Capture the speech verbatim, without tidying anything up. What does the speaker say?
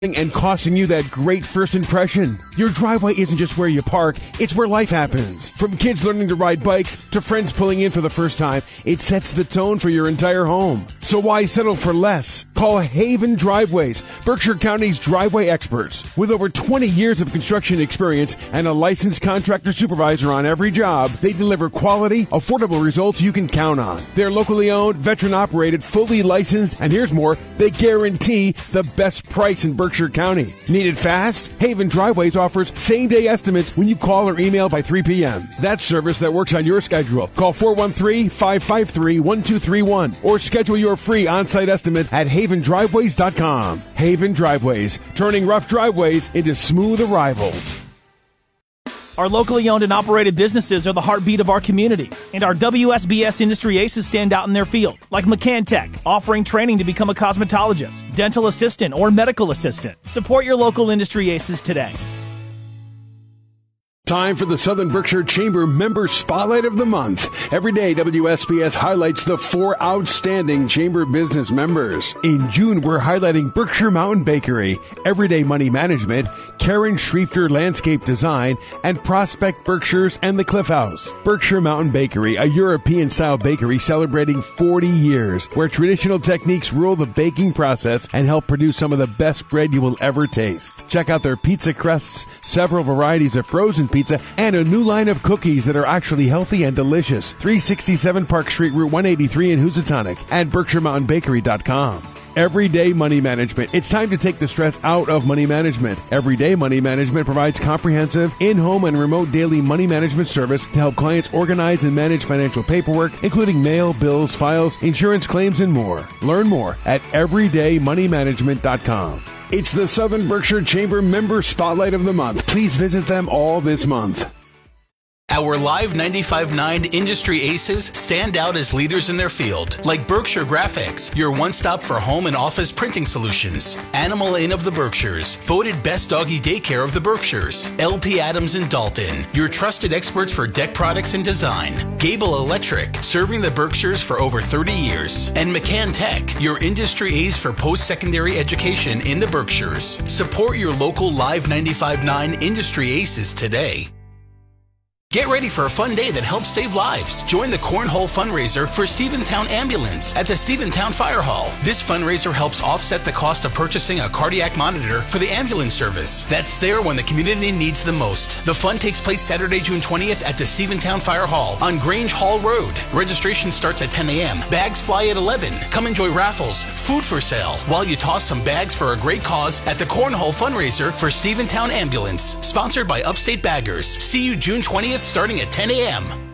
and costing you that great first impression. Your driveway isn't just where you park, it's where life happens. From kids learning to ride bikes to friends pulling in for the first time, it sets the tone for your entire home. So why settle for less? Call Haven Driveways, Berkshire County's driveway experts. With over twenty years of construction experience and a licensed contractor supervisor on every job, they deliver quality, affordable results you can count on. They're locally owned, veteran operated, fully licensed, and here's more, they guarantee the best price in Berkshire County. Need it fast? Haven Driveways offers same-day estimates when you call or email by three p.m. That's service that works on your schedule. Call four one three, five five three, one two three one or schedule your free on-site estimate at haven driveways dot com. Haven Driveways, turning rough driveways into smooth arrivals. Our locally owned and operated businesses are the heartbeat of our community, and our W S B S industry aces stand out in their field, like McCann, offering training to become a cosmetologist, dental assistant, or medical assistant. Support your local industry aces today. Time for the Southern Berkshire Chamber Member Spotlight of the Month. Every day, W S B S highlights the four outstanding Chamber business members. In June, we're highlighting Berkshire Mountain Bakery, Everyday Money Management, Karen Schriefter Landscape Design, and Prospect Berkshires and the Cliff House. Berkshire Mountain Bakery, a European-style bakery celebrating forty years, where traditional techniques rule the baking process and help produce some of the best bread you will ever taste. Check out their pizza crusts, several varieties of frozen pizza, and a new line of cookies that are actually healthy and delicious. three sixty-seven Park Street, Route one eighty-three in Housatonic, and berkshire mountain bakery dot com. Everyday Money Management. It's time to take the stress out of money management. Everyday Money Management provides comprehensive, in-home and remote daily money management service to help clients organize and manage financial paperwork, including mail, bills, files, insurance claims, and more. Learn more at everyday money management dot com. It's the Southern Berkshire Chamber Member Spotlight of the Month. Please visit them all this month. Our Live ninety-five point nine industry aces stand out as leaders in their field, like Berkshire Graphics, your one-stop for home and office printing solutions. Animal Inn of the Berkshires, voted best doggy daycare of the Berkshires. L P Adams in Dalton, your trusted experts for deck products and design. Gable Electric, serving the Berkshires for over thirty years. And McCann Tech, your industry ace for post-secondary education in the Berkshires. Support your local Live ninety-five point nine industry aces today. Get ready for a fun day that helps save lives. Join the Cornhole fundraiser for Stephentown Ambulance at the Stephentown Fire Hall. This fundraiser helps offset the cost of purchasing a cardiac monitor for the ambulance service that's there when the community needs the most. The fun takes place Saturday, June twentieth at the Stephentown Fire Hall on Grange Hall Road. Registration starts at ten a.m. Bags fly at eleven. Come enjoy raffles, food for sale, while you toss some bags for a great cause at the Cornhole fundraiser for Stephentown Ambulance. Sponsored by Upstate Baggers. See you June twentieth starting at ten a.m.